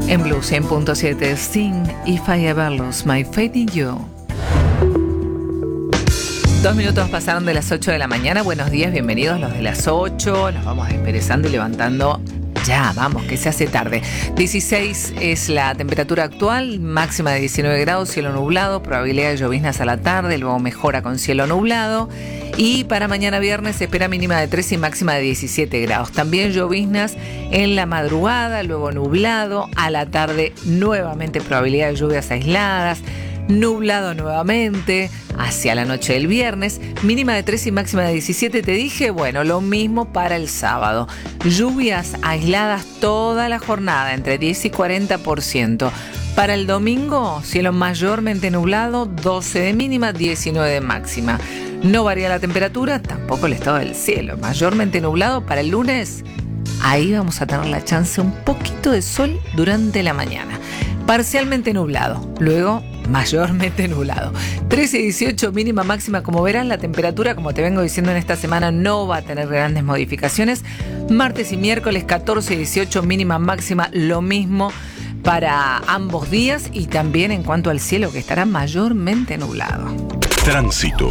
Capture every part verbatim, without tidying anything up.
En Blue cien punto siete, Sting, If I Ever Lose My Faith in You. Dos minutos pasaron de las ocho de la mañana. Buenos días, bienvenidos los de las ocho. Nos vamos desperezando y levantando. Ya, vamos, que se hace tarde. dieciséis es la temperatura actual, máxima de diecinueve grados, cielo nublado, probabilidad de lloviznas a la tarde, luego mejora con cielo nublado. Y para mañana viernes se espera mínima de trece y máxima de diecisiete grados. También lloviznas en la madrugada, luego nublado, a la tarde nuevamente probabilidad de lluvias aisladas. Nublado nuevamente hacia la noche del viernes, mínima de trece y máxima de diecisiete. Te dije, bueno, lo mismo para el sábado. Lluvias aisladas toda la jornada, entre diez y cuarenta por ciento. Para el domingo, cielo mayormente nublado, doce de mínima, diecinueve de máxima. No varía la temperatura, tampoco el estado del cielo. Mayormente nublado para el lunes. Ahí vamos a tener la chance un poquito de sol durante la mañana. Parcialmente nublado, luego mayormente nublado. trece y dieciocho mínima máxima, como verás, la temperatura, como te vengo diciendo en esta semana, no va a tener grandes modificaciones. Martes y miércoles catorce y dieciocho mínima máxima, lo mismo para ambos días, y también en cuanto al cielo, que estará mayormente nublado. Tránsito.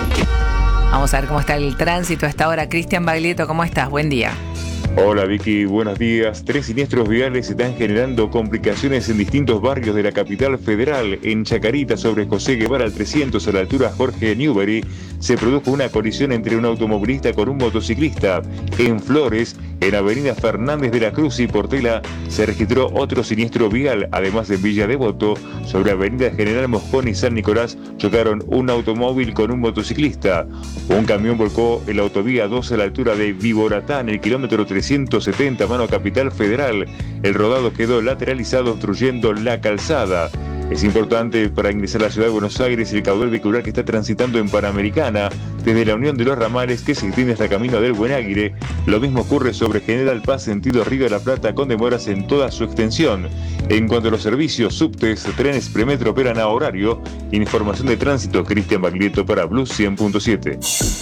Vamos a ver cómo está el tránsito a esta hora. Cristian Baglietto, ¿cómo estás? Buen día. Hola Vicky, buenos días. Tres siniestros viales están generando complicaciones en distintos barrios de la capital federal. En Chacarita, sobre José Guevara al trescientos, a la altura Jorge Newbery, se produjo una colisión entre un automovilista con un motociclista. En Flores, en Avenida Fernández de la Cruz y Portela, se registró otro siniestro vial. Además, en Villa Devoto, sobre Avenida General Mosconi y San Nicolás, chocaron un automóvil con un motociclista. Un camión volcó en la autovía dos a la altura de Viboratá, en el kilómetro trescientos setenta, mano Capital Federal. El rodado quedó lateralizado, obstruyendo la calzada. Es importante para ingresar a la ciudad de Buenos Aires el caudal vehicular que está transitando en Panamericana, desde la Unión de los Ramales, que se extiende hasta Camino del Buen Aguirre. Lo mismo ocurre sobre General Paz, sentido Río de la Plata, con demoras en toda su extensión. En cuanto a los servicios, subtes, trenes Premetro operan a horario. Información de tránsito, Cristian Baglietto para Blue cien punto siete.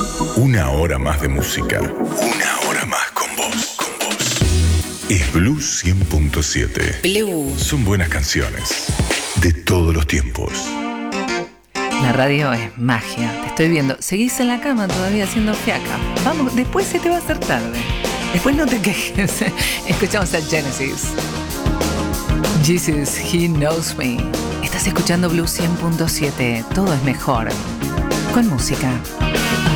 Una hora más de música. Una hora más con vos. Con vos. Es Blue cien punto siete. Blue. Son buenas canciones de todos los tiempos. La radio es magia. Te estoy viendo. Seguís en la cama todavía haciendo fiaca. Vamos, después se te va a hacer tarde. Después no te quejes. Escuchamos a Genesis. Jesus, He Knows Me. Estás escuchando Blue cien punto siete. Todo es mejor con música.